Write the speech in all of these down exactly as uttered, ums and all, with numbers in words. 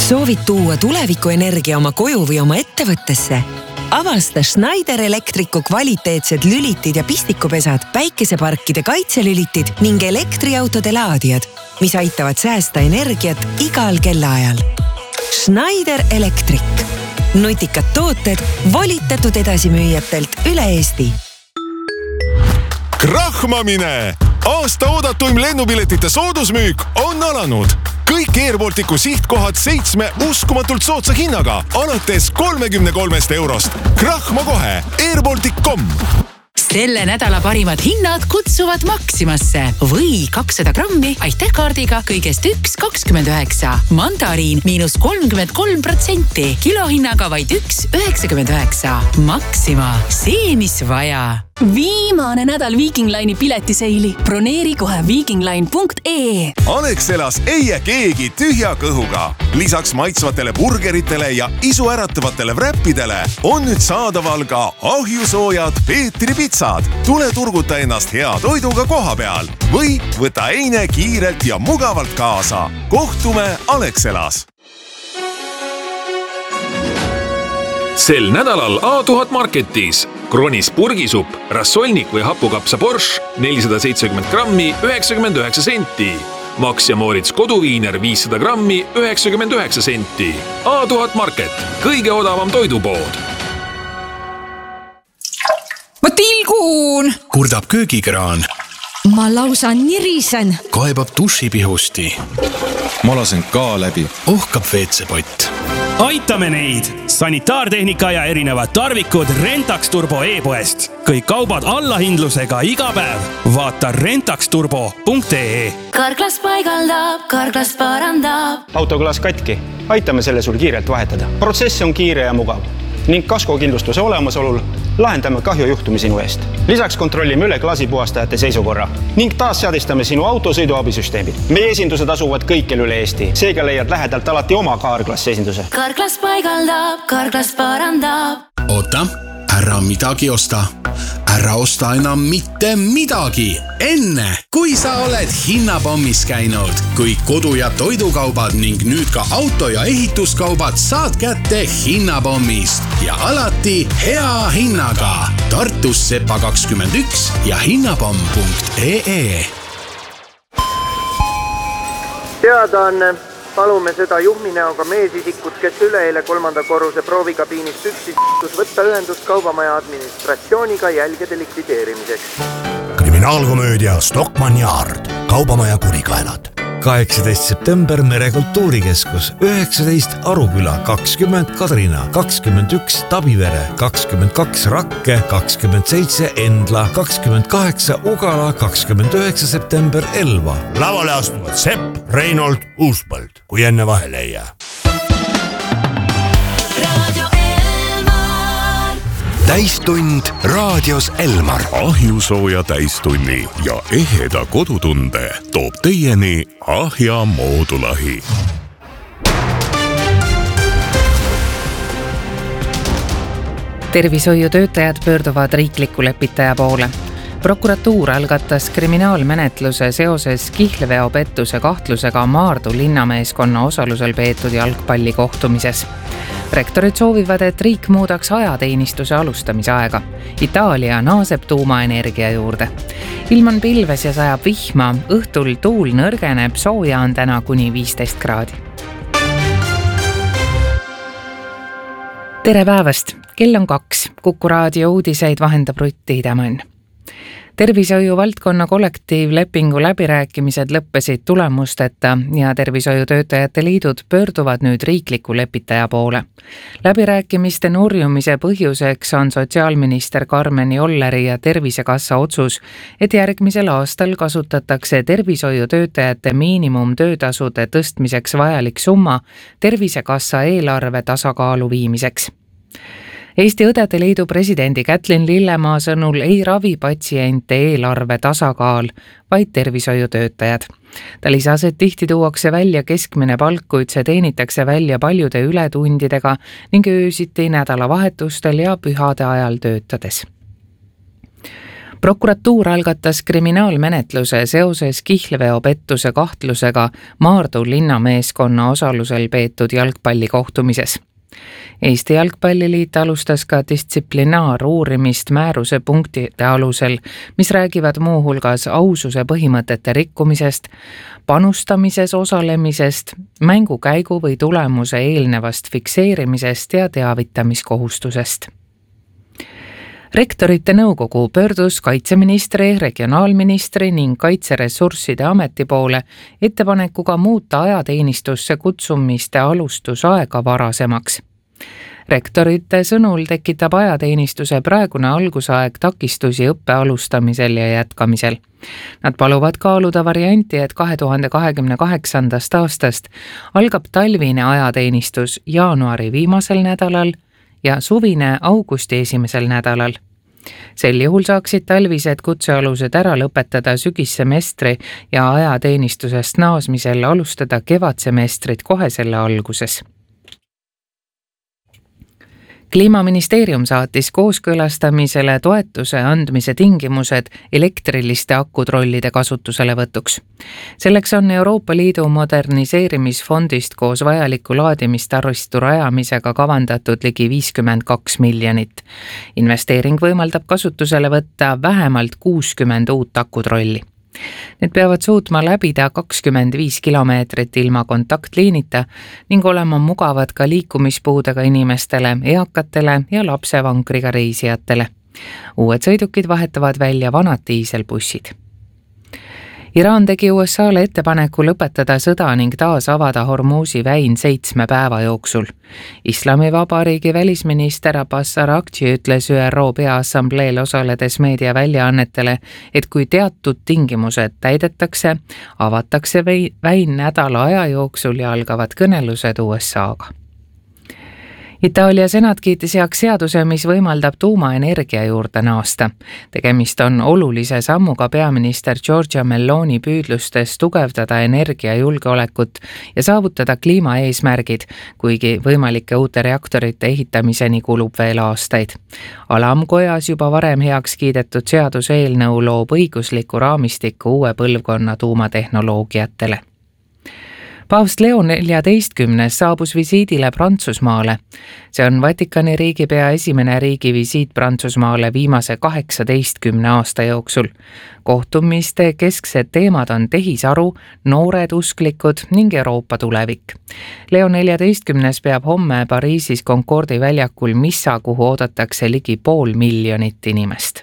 Soovid tuua tulevikuenergia oma koju või oma ettevõttesse? Avasta Schneider Electricu kvaliteetsed lülitid ja pistikupesad, päikeseparkide kaitselülitid ning elektriautode laadijad, mis aitavad säästa energiat igal kellaajal. Schneider Electric. Nutikad tooted volitatud edasimüüjatelt üle Eesti. Krahmamine! Aasta oodatuim lennupiletite soodusmüük on alanud. Kõik Air Balticu sihtkohad seitsme uskumatult soodsa hinnaga, alates kolmekümne kolmest eurost. Krahma kohe airbaltic punkt com. Selle nädala parimad hinnad kutsuvad Maximasse või kakssada grammi aitäh kaardiga kõigest üks kakskümmend üheksa. Mandariin miinus kolmkümmend kolm protsenti, kilohinnaga vaid üks üheksakümmend üheksa. Maxima, see mis vaja. Viimane nädal Viking Line'i piletiseili. Broneeri kohe viking line punkt ee. Alexelas ei jää keegi tühja kõhuga. Lisaks maitsvatele burgeritele ja isu äratavatele wrappidele on nüüd saadaval ka ahjusoojad Peetri pitsad. Tule turguta ennast hea toiduga koha peal või võta eine kiirelt ja mugavalt kaasa. Kohtume Alexelas. Sel nädalal A tuhat Marketis Kronis purgisupp, rassolnik või hapukapsa borš nelisada seitsekümmend grammi üheksakümmend üheksa senti. Max ja Moritz koduviiner viissada grammi üheksakümmend üheksa senti. A tuhat Market, kõige odavam toidupood. Ma tilgun! Kurdab köögikraan. Ma lausa nirisen. Kaebab dušipihusti. Ma lasen ka läbi. Ohkab veetsepott. Aitame neid! Sanitaartehnika ja erinevad tarvikud Rentax Turbo e-poest. Kõik kaubad allahindlusega iga päev. Vaata rentax turbo punkt ee. Karklas paigaldab, karklas parandab. Autoklaas katki. Aitame selle sul kiirelt vahetada. Protsess on kiire ja mugav. Ning kaskokindlustuse olemasolul lahendame kahjujuhtumi sinu eest. Lisaks kontrollime üle klaasipuhastajate seisukorra ning taas seadistame sinu autosõiduabisüsteemid. Meie esindused asuvad kõikjal üle Eesti. Seega leiad lähedalt alati oma Karklas esinduse. Karklas paigaldab, karklas parandab. Oota, ära midagi osta. Ära osta enam mitte midagi. Enne, kui sa oled hinnapommis käinud. Kui kodu- ja toidukaubad ning nüüd ka auto- ja ehituskaubad saad kätte hinnapommist. Ja alati hea hinnaga. Tartus Sepa kakskümmend üks ja hinnapomm punkt ee. Teadaanne. Palume seda juhminäoga meesisikut, kes üleeile kolmanda korruse proovikabiinist üksis võtta ühendust kaubamaja administratsiooniga jälgede likvideerimiseks. Kriminaalkomöödia Stockmann Yard, kaubamaja kurikaelad. kaheksateist september Merekultuurikeskus, üheksateist Aruküla, kakskümmend Kadrina, kakskümmend üks Tabivere, kakskümmend kaks Rakke, kakskümmend seitse Endla, kakskümmend kaheksa Ugala, kakskümmend üheksa september Elva. Lavale astuvad Sepp, Reinold, Uuspõld, kui enne vahele ei jää. Täistund raadios Elmar. Ahjusooja täistunni ja eheda kodutunde toob teieni Ahja moodulahi. Tervishoiutöötajad pöörduvad riikliku lepitaja poole. Prokuratuur algatas kriminaalmenetluse seoses kihlveopettuse kahtlusega Maardu linnameeskonna osalusel peetud jalgpalli kohtumises. Rektorid soovivad, et riik muudaks ajateenistuse alustamise aega. Itaalia naaseb tuumaenergia juurde. Ilm on pilves ja sajab vihma, õhtul tuul nõrgeneb, sooja on täna kuni viisteist kraadi. Tere päevast! Kell on kaks. Kuku raadio uudiseid vahendab Rutt Hiidemann. Tervishoiu valdkonna kollektiivlepingu läbirääkimised lõppesid tulemusteta ja tervishoiutöötajate liidud pöörduvad nüüd riikliku lepitaja poole. Läbirääkimiste nurjumise põhjuseks on sotsiaalminister Karmen Jolleri ja Tervisekassa otsus, et järgmisel aastal kasutatakse tervishoiutöötajate miinimumtöötasude tõstmiseks vajalik summa Tervisekassa eelarve tasakaalu viimiseks. Eesti Õdede Liidu presidendi Kätlin Lillemaa sõnul ei ravi patsiente eelarve tasakaal, vaid tervishoiutöötajad. Ta lisas, et tihti tuuakse välja keskmine palk, kuid see teenitakse välja paljude ületundidega ning öösiti nädalavahetustel ja pühade ajal töötades. Prokuratuur algatas kriminaalmenetluse seoses kihlveopettuse kahtlusega Maardu linnameeskonna osalusel peetud jalgpallikohtumises. Eesti Jalgpalliliit alustas ka distsiplinaaruurimist määruse punktide alusel, mis räägivad muu hulgas aususe põhimõtete rikkumisest, panustamises osalemisest, mängukäigu või tulemuse eelnevast fikseerimisest ja teavitamiskohustusest. Rektorite nõukogu pöördus kaitseministri, regionaalministri ning kaitseressursside ameti poole ettepanekuga muuta ajateenistusse kutsumiste alustusaega varasemaks. Rektorite sõnul tekitab ajateenistuse praegune algusaeg takistusi õppe alustamisel ja jätkamisel. Nad paluvad kaaluda varianti, et kahe tuhande kahekümne kaheksandast aastast algab talvine ajateenistus jaanuari viimasel nädalal ja suvine augusti esimesel nädalal. Sel juhul saaksid talvised kutsealused ära lõpetada sügissemestri ja ajateenistusest naasmisel alustada kevadsemestrit kohe selle alguses. Kliimaministeerium saatis kooskõlastamisele toetuse andmise tingimused elektriliste akutrollide kasutuselevõtuks. Selleks on Euroopa Liidu moderniseerimisfondist koos vajaliku laadimistaristu rajamisega kavandatud ligi viiskümmend kaks miljonit. Investeering võimaldab kasutusele võtta vähemalt kuuskümmend uut akutrolli. Need peavad suutma läbida kakskümmend viis kilomeetrit ilma kontaktliinita ning olema mugavad ka liikumispuudega inimestele, eakatele ja lapsevankriga reisijatele. Uued sõidukid vahetavad välja vanad diiselbussid. Iraan tegi U S A-le ettepaneku lõpetada sõda ning taas avada Hormuzi väin seitsme päeva jooksul. Islamivabariigi välisminister Abbas Araghchi ütles Ü R O Peaassambleel osaledes meediaväljaannetele, et kui teatud tingimused täidetakse, avatakse väin nädala aja jooksul ja algavad kõnelused U S A-ga. Itaalia senat kiitis heaks seaduse, mis võimaldab tuumaenergia juurde naasta. Tegemist on olulise sammuga peaminister Giorgia Meloni püüdlustes tugevdada energiajulgeolekut ja saavutada kliimaeesmärgid, kuigi võimalike uute reaktorite ehitamiseni kulub veel aastaid. Alamkojas juba varem heaks kiidetud seaduseelnõu loob õigusliku raamistiku uue põlvkonna tuumatehnoloogiatele. Paavst Leo neljateistkümnes saabus visiidile Prantsusmaale. See on Vatikani riigipea esimene riigivisiit Prantsusmaale viimase kaheksateistkümne aasta jooksul. Kohtumiste kesksed teemad on tehisaru, noored usklikud ning Euroopa tulevik. Leo neljateistkümnes peab homme Pariisis Concordi väljakul missa, kuhu oodatakse ligi pool miljonit inimest.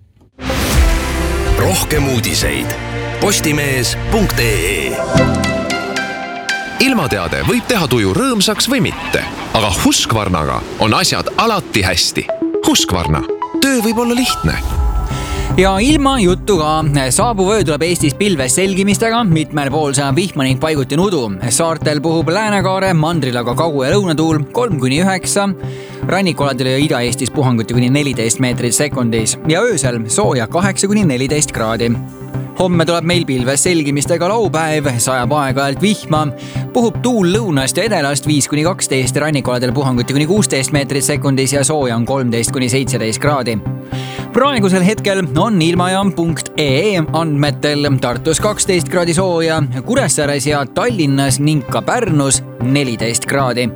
Rohkem uudiseid postimees punkt ee. Ilmateade võib teha tuju rõõmsaks või mitte, aga Husqvarnaga on asjad alati hästi. Husqvarna, töö võib olla lihtne. Ja ilma juttu ka. Saabuv öö tuleb Eestis pilves selgimistega, mitmel pool saab vihma ning paiguti nudu. Saartel puhub Läänekaare, mandril aga kagu- ja lõunatuul kolm kuni üheksa. Rannikualadel ja Ida-Eestis puhanguti kuni neliteist meetrit sekundis ja öösel sooja kaheksa kuni neliteist kraadi. Homme tuleb meil pilves selgimistega laupäev, sajab aeg-ajalt vihma, puhub tuul lõunast ja edelast viis kuni kaksteist, rannikualadel puhanguti kuni kuusteist meetrit sekundis ja sooja on kolmteist kuni seitseteist kraadi. Praegusel hetkel on ilmajaam punkt ee andmetel Tartus kaksteist kraadi sooja, Kuressaares ja Tallinnas ning ka Pärnus neliteist kraadi.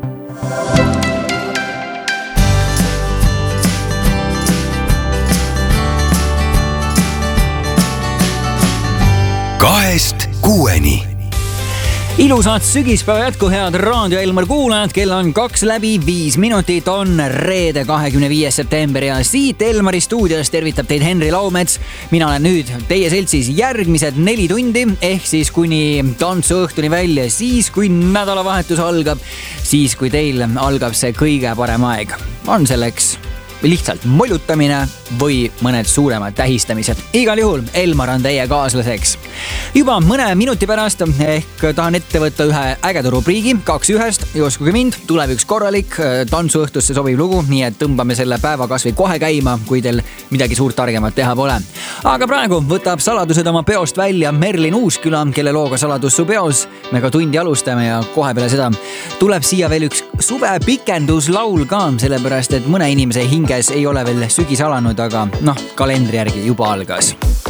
Kahest kuueni. Ilusat sügispäeva jätku, head Raadio Elmar kuulajad, kell on kaks läbi viis minutit, on reede kahekümne viies september ja siit Elmari stuudios tervitab teid Henri Laumets. Mina olen nüüd teie seltsis järgmised neli tundi, ehk siis kuni tantsuõhtuni välja, siis kui nädalavahetus algab, siis kui teil algab see kõige parem aeg. On selleks lihtsalt molutamine või mõned suuremad tähistamised. Igal juhul Elmar on teie kaaslaseks. Juba mõne minuti pärast ehk tahan ette võtta ühe ägeda rubriigi, kaks ühest, ja uskuge mind, tuleb üks korralik tantsuõhtusse sobiv lugu, nii et tõmbame selle päeva kasvõi kohe käima, kui teil midagi suurt targemat teha pole. Aga praegu võtab saladused oma peost välja Merlin Uusküla, kelle looga Saladus su peos me ka tundi alustame ja kohe peale seda tuleb siia veel üks suve pikenduslaul ka, sellepärast et mõne inimese hinge lõikes ei ole veel sügis alanud, aga noh, kalendri järgi juba algas.